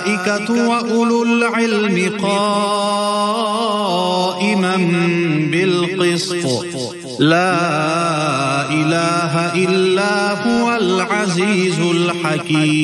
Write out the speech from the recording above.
والملائكة وأولو العلم قائما بالقسط لا إله إلا هو العزيز الحكيم.